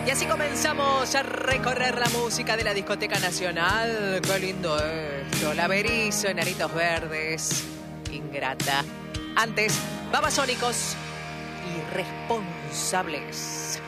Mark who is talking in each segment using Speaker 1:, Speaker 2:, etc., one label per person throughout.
Speaker 1: Y así comenzamos a recorrer la música de la Discoteca Nacional. ¡Qué lindo esto! La Berizo, Enanitos Verdes, Ingrata. Antes, Babasónicos, Irresponsables.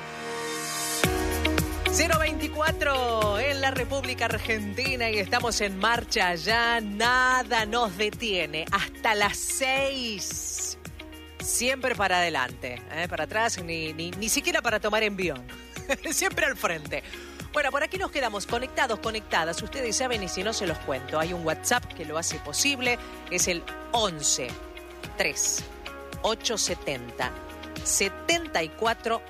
Speaker 1: 024 en la República Argentina y estamos en marcha ya. Nada nos detiene. Hasta las 6. Siempre para adelante. Para atrás, ni siquiera para tomar envión. Siempre al frente. Bueno, por aquí nos quedamos conectados, conectadas. Ustedes saben y si no se los cuento. Hay un WhatsApp que lo hace posible. Es el 11 3 870 74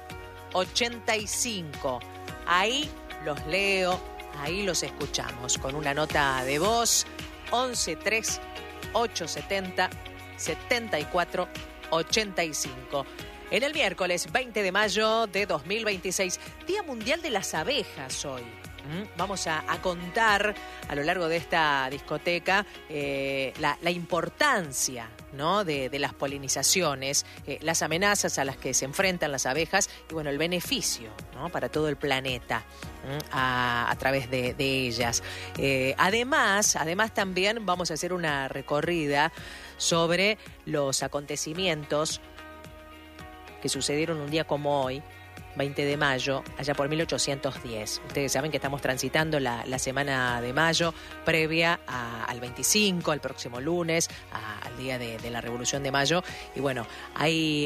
Speaker 1: 85. Ahí los leo, ahí los escuchamos con una nota de voz. 11 3 870 74 85. En el miércoles 20 de mayo de 2026, Día Mundial de las Abejas hoy. Vamos a contar a lo largo de esta discoteca la importancia, ¿no? de las polinizaciones, las amenazas a las que se enfrentan las abejas y bueno, el beneficio, ¿no? para todo el planeta a través de ellas. Además también vamos a hacer una recorrida sobre los acontecimientos que sucedieron un día como hoy, 20 de mayo, allá por 1810. Ustedes saben que estamos transitando la semana de mayo, previa al 25, al próximo lunes, al día de la Revolución de Mayo. Y bueno, hay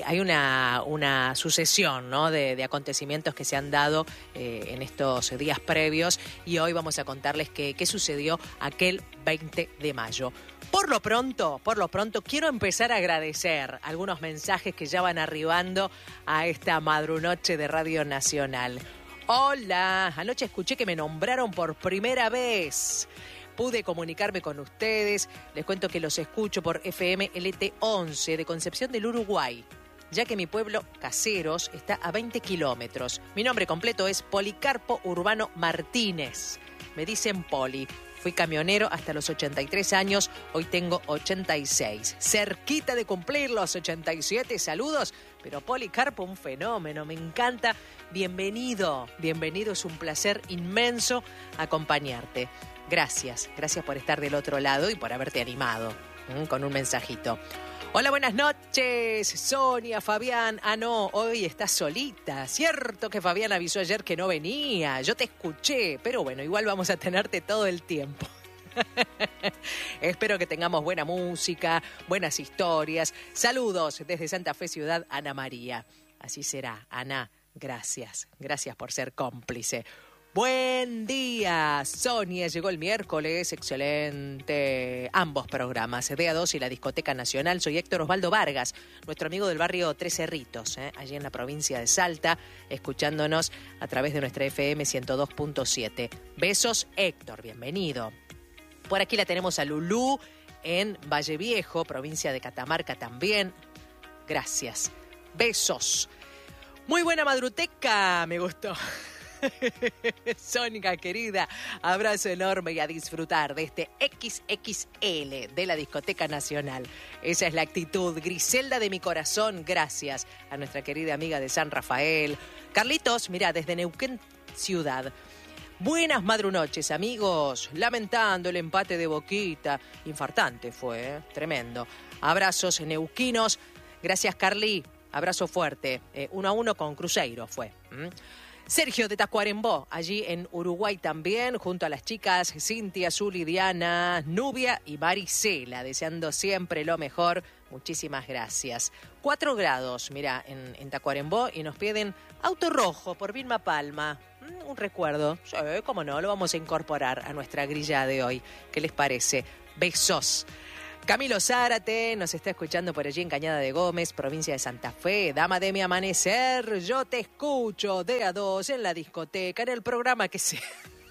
Speaker 1: una sucesión, ¿no? de acontecimientos que se han dado en estos días previos. Y hoy vamos a contarles qué sucedió aquel 20 de mayo. Por lo pronto, quiero empezar a agradecer algunos mensajes que ya van arribando a esta madrunoche de Radio Nacional. Hola, anoche escuché que me nombraron por primera vez. Pude comunicarme con ustedes. Les cuento que los escucho por FM LT11 de Concepción del Uruguay, ya que mi pueblo, Caseros, está a 20 kilómetros. Mi nombre completo es Policarpo Urbano Martínez. Me dicen Poli. Fui camionero hasta los 83 años, hoy tengo 86. Cerquita de cumplir los 87, saludos. Pero Policarpo, un fenómeno, me encanta. Bienvenido, es un placer inmenso acompañarte. Gracias por estar del otro lado y por haberte animado con un mensajito. Hola, buenas noches, Sonia, Fabián. Ah, no, hoy estás solita. Cierto que Fabián avisó ayer que no venía. Yo te escuché, pero bueno, igual vamos a tenerte todo el tiempo. Espero que tengamos buena música, buenas historias. Saludos desde Santa Fe, Ciudad, Ana María. Así será, Ana. Gracias por ser cómplice. Buen día, Sonia. Llegó el miércoles, excelente. Ambos programas, DA2 y la Discoteca Nacional. Soy Héctor Osvaldo Vargas, nuestro amigo del barrio Tres Cerritos, allí en la provincia de Salta, escuchándonos a través de nuestra FM 102.7. Besos, Héctor, bienvenido. Por aquí la tenemos a Lulú en Valle Viejo, provincia de Catamarca también. Gracias. Besos. Muy buena madruteca, me gustó. Sónica querida, abrazo enorme y a disfrutar de este XXL de la Discoteca Nacional. Esa es la actitud. Griselda de mi corazón, gracias a nuestra querida amiga de San Rafael. Carlitos, mira, desde Neuquén Ciudad. Buenas madrunoches, amigos. Lamentando el empate de Boquita. Infartante fue, tremendo. Abrazos neuquinos. Gracias, Carly. Abrazo fuerte. 1-1 con Cruzeiro fue. Sergio de Tacuarembó, allí en Uruguay también, junto a las chicas Cintia, Zuli, Diana, Nubia y Maricela, deseando siempre lo mejor. Muchísimas gracias. 4 grados, mira, en Tacuarembó y nos piden Auto Rojo por Vilma Palma. Un recuerdo, sí, cómo no, lo vamos a incorporar a nuestra grilla de hoy. ¿Qué les parece? Besos. Camilo Zárate nos está escuchando por allí en Cañada de Gómez, provincia de Santa Fe. Dama de mi amanecer, yo te escucho de a dos en la discoteca, en el programa que sea.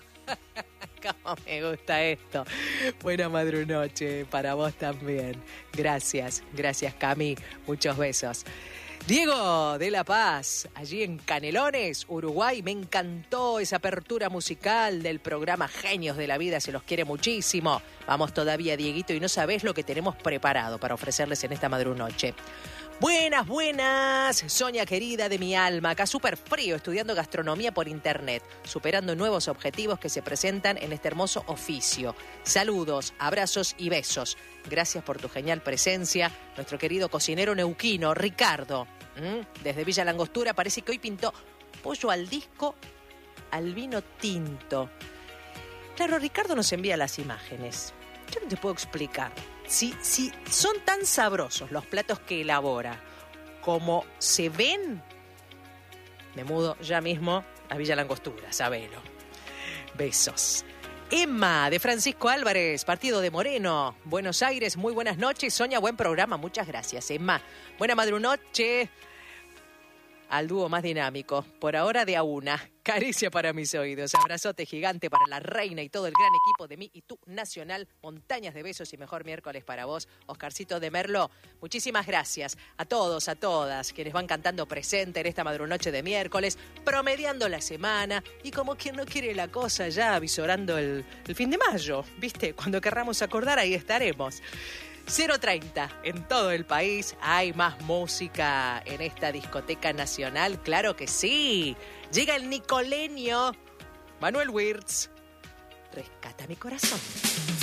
Speaker 1: Cómo me gusta esto. Buena madrunoche para vos también. Gracias Cami, muchos besos. Diego de La Paz, allí en Canelones, Uruguay. Me encantó esa apertura musical del programa Genios de la Vida, se los quiere muchísimo. Vamos todavía, Dieguito, y no sabés lo que tenemos preparado para ofrecerles en esta madrunoche. Buenas, buenas, Sonia querida de mi alma, acá súper frío, estudiando gastronomía por internet, superando nuevos objetivos que se presentan en este hermoso oficio. Saludos, abrazos y besos. Gracias por tu genial presencia, nuestro querido cocinero neuquino, Ricardo. Desde Villa Langostura parece que hoy pintó pollo al disco al vino tinto. Claro, Ricardo nos envía las imágenes. Yo no te puedo explicar. Si son tan sabrosos los platos que elabora como se ven, me mudo ya mismo a Villa Langostura, sabelo. Besos. Emma, de Francisco Álvarez, partido de Moreno, Buenos Aires, muy buenas noches. Sonia, buen programa, muchas gracias, Emma. Buena madrunoche al dúo más dinámico, por ahora de a una. Caricia para mis oídos, abrazote gigante para la reina y todo el gran equipo de mí y tú Nacional. Montañas de besos y mejor miércoles para vos, Oscarcito de Merlo. Muchísimas gracias a todos, a todas, quienes van cantando presente en esta madrunoche de miércoles, promediando la semana y como quien no quiere la cosa ya avisorando el fin de mayo, ¿viste? Cuando querramos acordar, ahí estaremos. 0:30 en todo el país. ¿Hay más música en esta discoteca nacional? Claro que sí. Llega el nicoleño Manuel Wirtz. Rescata mi corazón.